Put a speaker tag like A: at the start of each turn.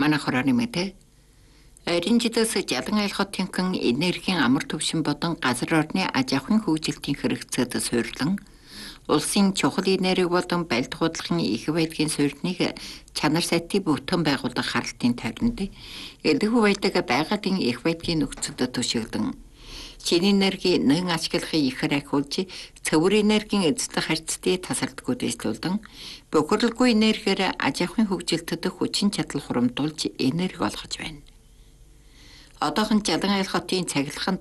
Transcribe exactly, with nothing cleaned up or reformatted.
A: Манай хорооны мэдээ. Арийн жилээс Жалан айлх хотынхан энергийн амар төвшин болон газар орны аж ахуйн хөгжилтийн хэрэгцээд суйрлан улсын чухал энерги болон барилт худалдааны их байдгийн суурьныг чанар сайтын бүтээн байгуулах харалтын тойронд элдв байдаг байгалийн их байдгийн нөхцөлд төшөглөн шинэ энерги нэн ашиглахыг ихэр ахиулж цэвэр энергийн эзлэх харьцтыг тасалдаггүй дэвшлүүлэн бохирлгүй энергиэр аж ахуйн хөгжилтөд хүчин чадал хуримдуулж энерги олгож байна. Одоохон Жалан айлх хотын цахилгаан